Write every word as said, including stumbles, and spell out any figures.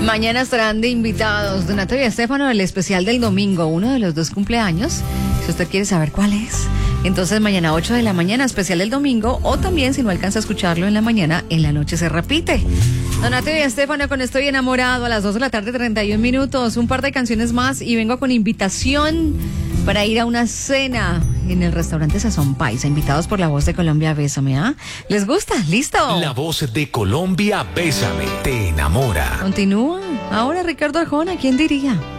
Mañana estarán de invitados Donato y Estefano, el especial del domingo, uno de los dos cumpleaños. Si usted quiere saber cuál es, entonces mañana ocho de la mañana, especial del domingo, o también si no alcanza a escucharlo en la mañana, en la noche se repite. Donato y Estefano con Estoy Enamorado a las dos de la tarde, treinta y un minutos, un par de canciones más y vengo con invitación para ir a una cena en el restaurante Sazón Paisa, invitados por La Voz de Colombia, Bésame, ¿ah? ¿Les gusta? ¿Listo? La Voz de Colombia, Bésame, te enamora. Continúa. Ahora Ricardo Arjona, ¿quién diría?